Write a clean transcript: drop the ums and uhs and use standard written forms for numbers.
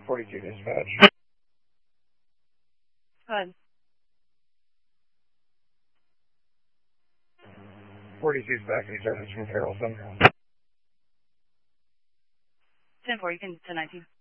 42 dispatch. Go ahead. 42's back in service from Carrollton. 10-4, you can 10-19.